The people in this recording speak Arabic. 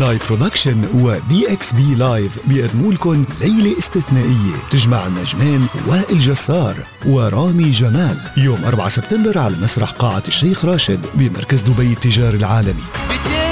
نايت برودكشن ودي اكس بي لايف بيقدموا لكم ليلة استثنائية تجمع النجمين وائل جسار ورامي جمال يوم 4 سبتمبر على مسرح قاعة الشيخ راشد بمركز دبي التجاري العالمي.